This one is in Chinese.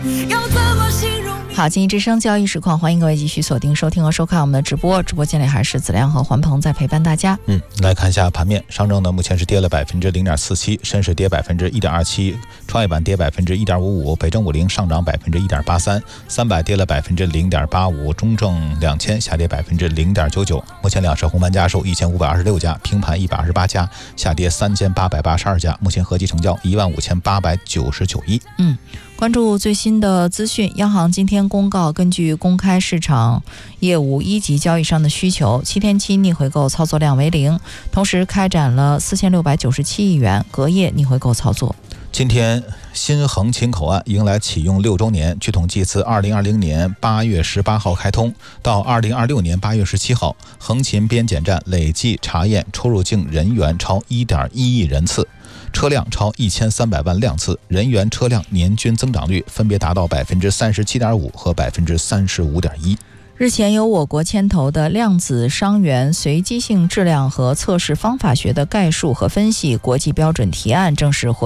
好，经济之声交易实况，欢迎各位继续锁定收听和收看我们的直播。直播间里还是子亮和环鹏在陪伴大家。 来看一下盘面，上证呢目前是跌了0.47%，深市跌1.27%，创业板跌1.55%，北证50上涨1.83%，三百跌了0.85%，中证2000下跌0.99%。目前两市红盘家数1526家，平盘128家，下跌3882家，目前合计成交15899亿。 关注最新的资讯，央行今天公告，根据公开市场业务一级交易商的需求，7天期逆回购操作量为0，同时开展了4697亿元隔夜逆回购操作。 今天新横琴口岸迎来启用6周年，据统计，自2020年8月18号开通到2026年8月17号，横琴边检站累计查验出入境人员超1.1亿人次，车辆超1300万辆次，人员车辆年均增长率分别达到37.5%和35.1%。 日前由我国牵头的量子伤员随机性质量和测试方法学的概述和分析国际标准提案正式获